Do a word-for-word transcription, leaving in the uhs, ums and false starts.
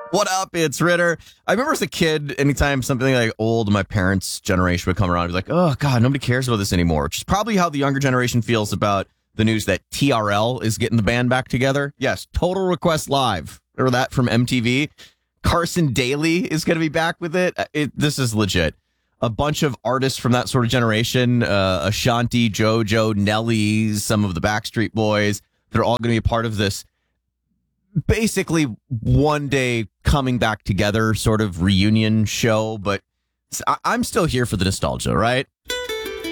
What up? It's Ritter. I remember as a kid, anytime something like old, my parents' generation would come around, I'd be like, oh, God, nobody cares about this anymore, which is probably how the younger generation feels about the news that T R L is getting the band back together. Yes, Total Request Live. Remember that from M T V? Carson Daly is going to be back with it. it. This is legit. A bunch of artists from that sort of generation, uh, Ashanti, JoJo, Nelly, some of the Backstreet Boys, they're all going to be a part of this basically one day coming back together sort of reunion show. But I- I'm still here for the nostalgia, right?